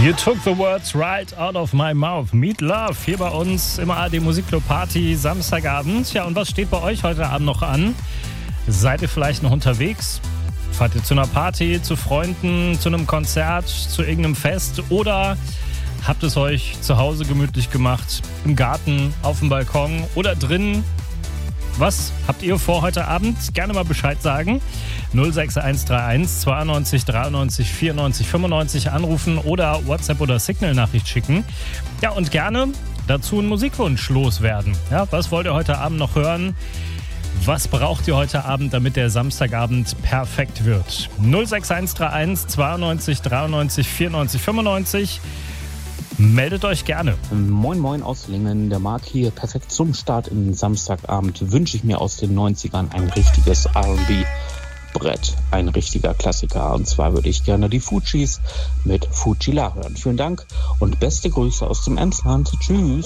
You took the words right out of my mouth. Meat Love hier bei uns im ARD Musikclub Party Samstagabend. Ja, und was steht bei euch heute Abend noch an? Seid ihr vielleicht noch unterwegs? Fahrt ihr zu einer Party, zu Freunden, zu einem Konzert, zu irgendeinem Fest? Oder habt es euch zu Hause gemütlich gemacht? Im Garten, auf dem Balkon oder drinnen? Was habt ihr vor heute Abend? Gerne mal Bescheid sagen. 06131 92 93 94 95 anrufen oder WhatsApp oder Signal-Nachricht schicken. Ja, und gerne dazu einen Musikwunsch loswerden. Ja, was wollt ihr heute Abend noch hören? Was braucht ihr heute Abend, damit der Samstagabend perfekt wird? 06131 92 93 94 95. Meldet euch gerne. Moin Moin aus Lingen, der Marc hier. Perfekt zum Start in den Samstagabend wünsche ich mir aus den 90ern ein richtiges R&B-Brett, ein richtiger Klassiker. Und zwar würde ich gerne die Fugees mit Fugila hören. Vielen Dank und beste Grüße aus dem Emsland. Tschüss.